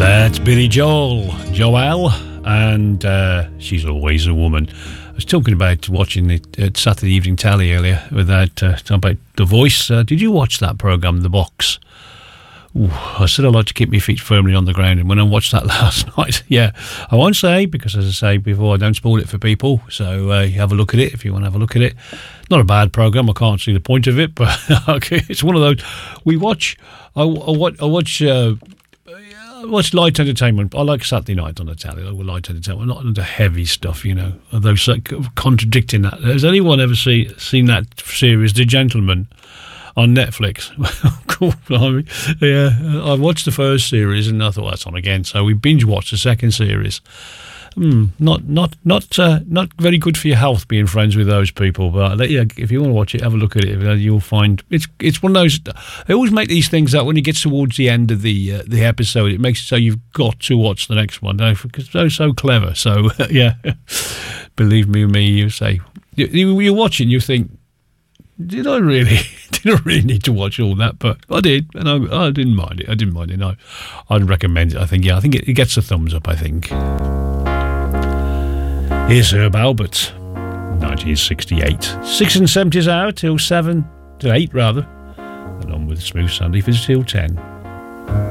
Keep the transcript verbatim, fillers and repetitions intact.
That's Billy Joel, Joel, and uh, She's Always a Woman. I was talking about watching it at Saturday Evening Telly earlier with that, uh, talking about The Voice. Uh, did you watch that programme, The Box? Ooh, I said I like to keep my feet firmly on the ground, and when I watched that last night, yeah, I won't say, because as I say before, I don't spoil it for people, so uh, you have a look at it if you want to have a look at it. Not a bad programme, I can't see the point of it, but okay, it's one of those, we watch, I, I watch, I watch uh, I watch light entertainment. I like Saturday night on the telly. I like light entertainment, not into heavy stuff, you know. Those like, contradicting that. Has anyone ever see, seen that series, The Gentleman, on Netflix? Cool. I mean, yeah, I watched the first series and I thought, well, that's on again. So we binge watched the second series. Mm, not not not uh, not very good for your health being friends with those people, but yeah, if you want to watch it, have a look at it. You'll find it's it's one of those. They always make these things that when it gets towards the end of the uh, the episode, it makes it so you've got to watch the next one. Don't, because they're so clever. So yeah, believe me, me, you say you, you watch it, and you think, did I really did I really need to watch all that? But I did, and I, I didn't mind it. I didn't mind it. No, I'd recommend it. I think yeah, I think it, it gets a thumbs up. I think. Here's Herb Alpert, nineteen sixty-eight. Six and seventies hour till seven, to eight rather. Along with Smooth Sunday for till ten.